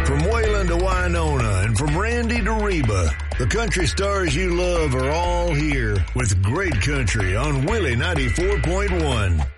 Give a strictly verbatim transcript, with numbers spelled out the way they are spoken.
From Wayland to Winona and from Randy to Reba, the country stars you love are all here with great country on Willie ninety-four point one.